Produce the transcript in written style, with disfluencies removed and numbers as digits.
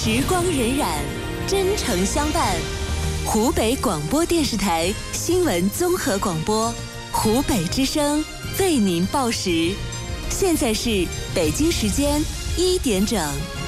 时光荏苒，真诚相伴。湖北广播电视台新闻综合广播，湖北之声为您报时。现在是北京时间1点整。